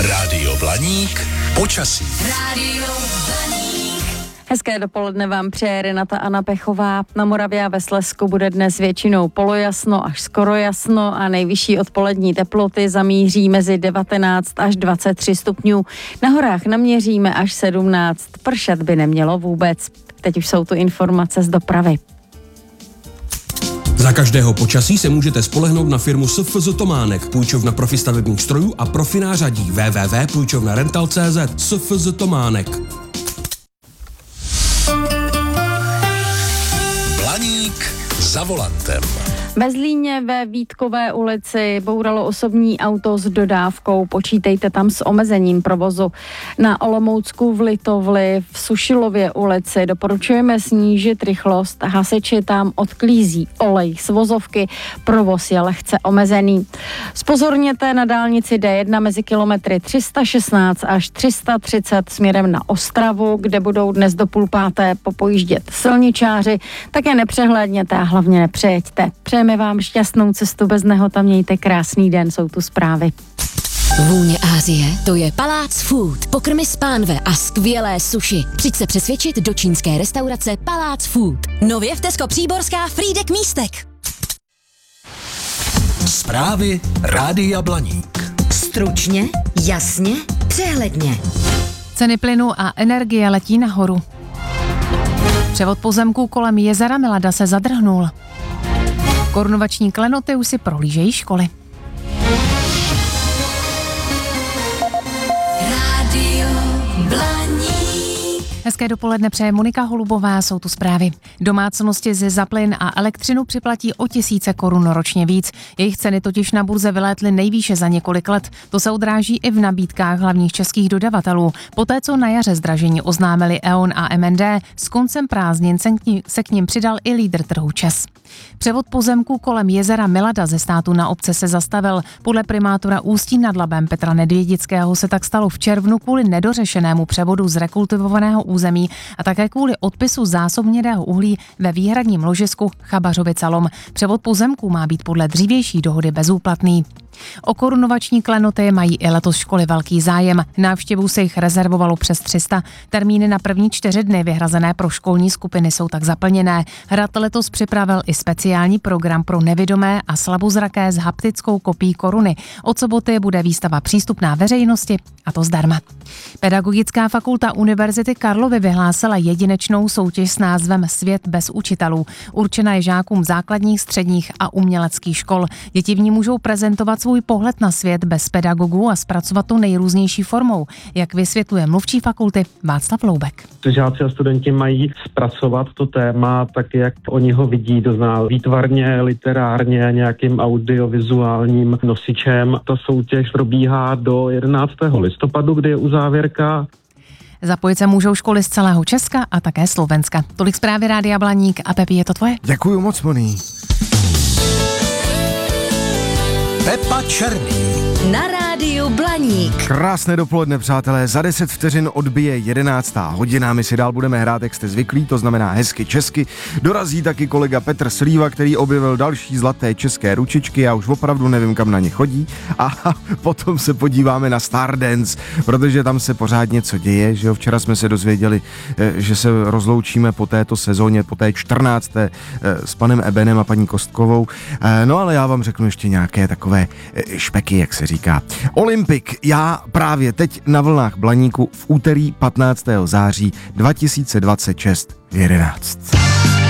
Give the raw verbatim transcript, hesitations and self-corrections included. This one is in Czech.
Rádio Blaník, počasí. Rádio Blaník. Hezké dopoledne vám přeje Renata Anna Pechová. Na Moravě a ve Slezsku bude dnes většinou polojasno až skoro jasno a nejvyšší odpolední teploty zamíří mezi devatenáct až dvacet tři stupňů. Na horách naměříme až sedmnáct. Pršet by nemělo vůbec. Teď už jsou tu informace z dopravy. Za každého počasí se můžete spolehnout na firmu S F Z Tománek, půjčovna profi stavebních strojů a profi nářadí. w w w tečka půjčovna rental tečka c z. S F Z Tománek. Blaník za volantem. Ve Zlíně ve Vítkové ulici bouralo osobní auto s dodávkou. Počítejte tam s omezením provozu. Na Olomoucku v Litovli v Sušilově ulici doporučujeme snížit rychlost. Hasiči tam odklízí olej z vozovky. Provoz je lehce omezený. Zpozorněte na dálnici D jedna mezi kilometry tři sta šestnáct až tři sta třicet směrem na Ostravu, kde budou dnes do půl páté popojíždět silničáři. Také nepřehlédněte a hlavně nepřejeďte. Přejeme vám šťastnou cestu bez nehod a mějte krásný den, jsou tu zprávy. Vůně Asie, to je Palác Food. Pokrmy z pánve a skvělé sushi. Přijď se přesvědčit do čínské restaurace Palác Food. Nově v Tesco Příborská Frýdek Místek. Zprávy Rádia Blaník. Stručně, jasně, přehledně. Ceny plynu a energie letí nahoru. Převod pozemků kolem jezera Milada se zadrhnul. Korunovační klenoty už si prohlížejí školy. Rádio Blaník. Hezké dopoledne přeje Monika Holubová, jsou tu zprávy. Domácnosti ze za plyn a elektřinu připlatí o tisíce korun ročně víc. Jejich ceny totiž na burze vylétly nejvýše za několik let. To se odráží i v nabídkách hlavních českých dodavatelů. Poté, co na jaře zdražení oznámili E O N a M N D, s koncem prázdnin se k, ní, se k ním přidal i lídr trhu ČEZ. Převod pozemků kolem jezera Milada ze státu na obce se zastavil. Podle primátora Ústí nad Labem Petra Nedvědického se tak stalo v červnu kvůli nedořešenému převodu z rekultivovaného území a také kvůli odpisu zásob hnědého uhlí ve výhradním ložisku Chabařovice-Lom. Převod pozemků má být podle dřívější dohody bezúplatný. O korunovační klenoty mají i letos školy velký zájem. Návštěvů se jich rezervovalo přes tři sta. Termíny na první čtyři dny vyhrazené pro školní skupiny jsou tak zaplněné. Hrad letos připravil i speciální program pro nevidomé a slabozraké s haptickou kopií koruny. Od soboty bude výstava přístupná veřejnosti, a to zdarma. Pedagogická fakulta Univerzity Karlovy vyhlásila jedinečnou soutěž s názvem Svět bez učitelů. Určena je žákům základních, středních a uměleckých škol. Děti v ní můžou prezentovat svůj pohled na svět bez pedagogů a zpracovat to nejrůznější formou, jak vysvětluje mluvčí fakulty Václav Loubek. Žáci a studenti mají zpracovat to téma tak, jak oni ho vidí, to znamená výtvarně, literárně, nějakým audiovizuálním nosičem. Ta soutěž probíhá do jedenáctého listopadu, kdy je uzávěrka. Zapojit se můžou školy z celého Česka a také Slovenska. Tolik zprávy Rádia Blaník a Pepi, je to tvoje? Děkuju moc, Moni. Pepa Černý. Na Rádiu Blaník. Krásné dopoledne, přátelé. Za deset vteřin odbije jedenáctá hodina. My si dál budeme hrát, jak jste zvyklí, to znamená hezky česky. Dorazí taky kolega Petr Slíva, který objevil další zlaté české ručičky. Já už opravdu nevím, kam na ně chodí. A potom se podíváme na Stardance, protože tam se pořád něco děje. Že jo? Včera jsme se dozvěděli, že se rozloučíme po této sezóně, po té čtrnácté s panem Ebenem a paní Kostkovou. No ale já vám řeknu ještě nějaké takové špeky, jak se říká. Olympik, já právě teď na vlnách Blaníku v úterý patnáctého září dva tisíce dvacet šest v jedenáct.